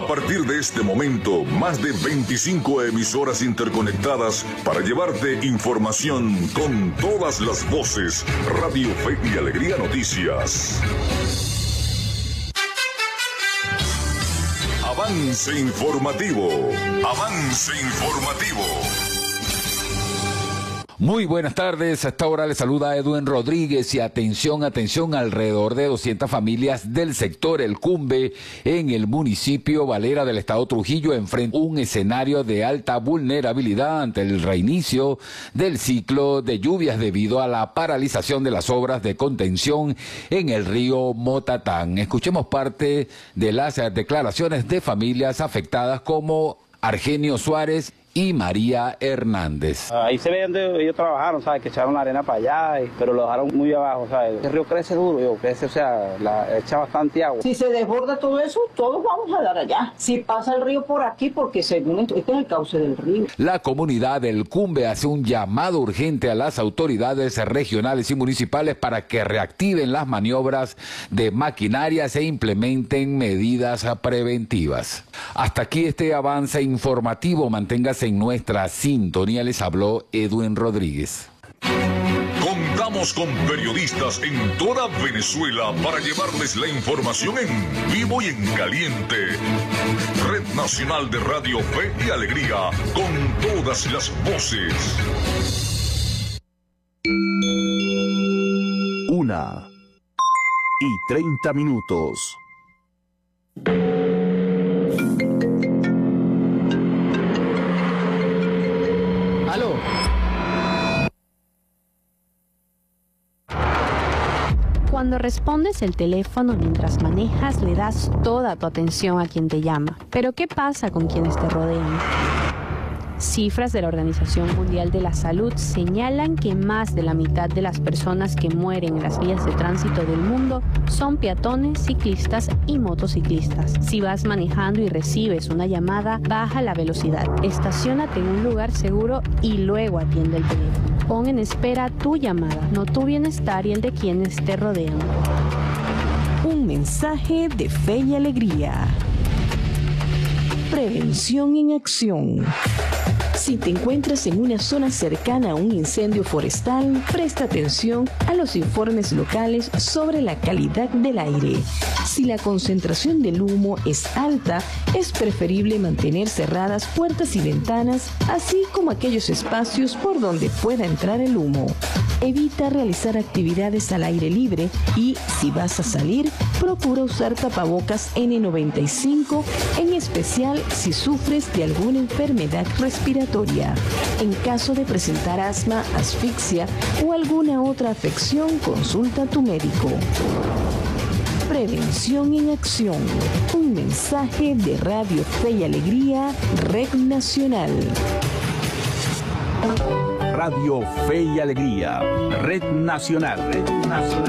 partir de este momento, más de 25 emisoras interconectadas para llevarte información con todas las voces. Radio Fe y Alegría Noticias. Avance informativo. Avance informativo. Muy buenas tardes, a esta hora le saluda Edwin Rodríguez y atención, alrededor de 200 familias del sector El Cumbe en el municipio Valera del estado Trujillo enfrentan un escenario de alta vulnerabilidad ante el reinicio del ciclo de lluvias debido a la paralización de las obras de contención en el río Motatán. Escuchemos parte de las declaraciones de familias afectadas como Argenio Suárez y María Hernández. Ahí se ve donde ellos trabajaron, ¿sabes? Que echaron la arena para allá, pero lo dejaron muy abajo, ¿sabes? El río crece duro, crece, o sea, echa bastante agua. Si se desborda todo eso, todos vamos a dar allá. Si pasa el río por aquí, porque según este es el cauce del río. La comunidad del Cumbe hace un llamado urgente a las autoridades regionales y municipales para que reactiven las maniobras de maquinarias e implementen medidas preventivas. Hasta aquí este avance informativo. Manténgase en nuestra sintonía. Les habló Edwin Rodríguez. Contamos con periodistas en toda Venezuela para llevarles la información en vivo y en caliente. Red Nacional de Radio Fe y Alegría, con todas las voces. 1:30. ¿Aló? Cuando respondes el teléfono mientras manejas, le das toda tu atención a quien te llama. Pero ¿qué pasa con quienes te rodean? Cifras de la Organización Mundial de la Salud señalan que más de la mitad de las personas que mueren en las vías de tránsito del mundo son peatones, ciclistas y motociclistas. Si vas manejando y recibes una llamada, baja la velocidad, estaciónate en un lugar seguro y luego atiende el teléfono. Pon en espera tu llamada, no tu bienestar y el de quienes te rodean. Un mensaje de Fe y Alegría. Prevención en acción. Si te encuentras en una zona cercana a un incendio forestal, presta atención a los informes locales sobre la calidad del aire. Si la concentración del humo es alta, es preferible mantener cerradas puertas y ventanas, así como aquellos espacios por donde pueda entrar el humo. Evita realizar actividades al aire libre y, si vas a salir, procura usar tapabocas N95, en especial si sufres de alguna enfermedad respiratoria. En caso de presentar asma, asfixia o alguna otra afección, consulta a tu médico. Prevención en acción. Un mensaje de Radio Fe y Alegría, Red Nacional. Radio Fe y Alegría, Red Nacional.